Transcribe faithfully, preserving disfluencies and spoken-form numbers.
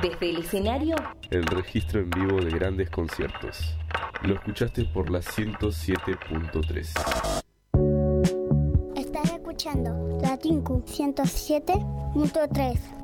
Desde el escenario, el registro en vivo de grandes conciertos. Lo escuchaste por la ciento siete punto tres. Estás escuchando la Tinku ciento siete punto tres.